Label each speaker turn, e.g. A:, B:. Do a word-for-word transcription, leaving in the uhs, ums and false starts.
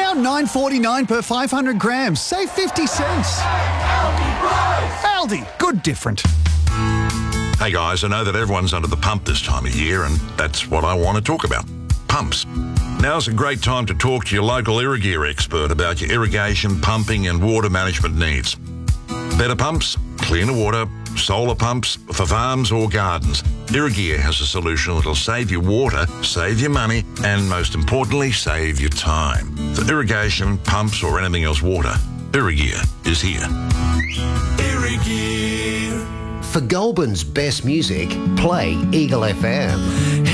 A: Now nine forty-nine per five hundred grams. Save fifty cents. Aldi, good different.
B: Hey guys, I know that everyone's under the pump this time of year, and that's what I want to talk about. Pumps. Now's a great time to talk to your local Irrigear expert about your irrigation, pumping and water management needs. Better pumps, cleaner water, solar pumps for farms or gardens. Irrigear has a solution that'll save you water, save you money, and most importantly, save you time. For irrigation, pumps or anything else water, Irrigear is here.
C: For Goulburn's best music, play Eagle F M.